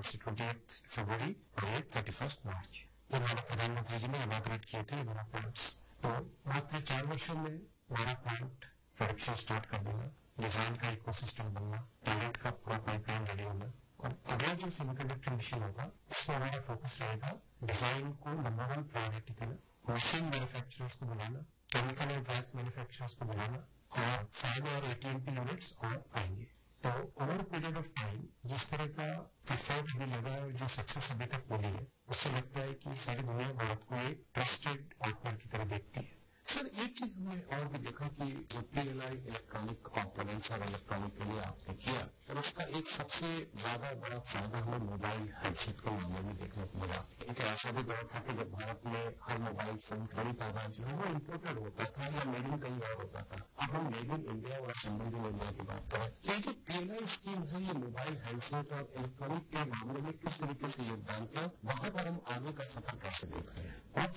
से 28 फरवरी और 31 मार्च। ये हमारे प्रधानमंत्री जी ने इनॉग्रेट किए थे हमारा प्लांट्स। तो मात्र 4 वर्षों में हमारा प्लांट प्रोडक्शन स्टार्ट कर देना, डिजाइन का इकोसिस्टम बनना, टैलेंट का पूरा पाइपलाइन रेडी होना। और अगला जो सेमीकंडक्टर मिशन होगा इसमें हमारा फोकस रहेगा डिजाइन को नंबर 1 प्रायोरिटी देना, मशीन मैन्युफैक्चरर्स को बनाना, केमिकल और गैस मैन्युफैक्चरर्स को बनाना, और 5 और AT&T यूनिट्स और आएंगे। तो ओवर पीरियड ऑफ टाइम जिस तरह का एफर्ट अभी लगा है, जो सक्सेस अभी तक मिली है, उससे लगता है कि सारी दुनिया भारत को एक ट्रस्टेड पार्टनर की तरह देखती है। सर, एक चीज हमने और भी देखा कि जो PLI इलेक्ट्रॉनिक कंपोनेंट्स और इलेक्ट्रॉनिक के लिए आपने किया, और उसका एक सबसे ज्यादा बड़ा फायदा हमें मोबाइल हैंडसेट के मामले में देखने को मिला। एक ऐसा भी दौर था कि जब भारत में हर मोबाइल फोन की बड़ी तादाद जो है वो इम्पोर्टेड होता था या मेड इन कहीं और होता था। अब हम मेड इन इंडिया और असेंबल्ड इन इंडिया की बात करें, ये जो PLI स्कीम है ये मोबाइल हैंडसेट और इलेक्ट्रॉनिक के मामले में किस तरीके से योगदान किया, वहां पर हम आगे का सफर कैसे देख रहे हैं?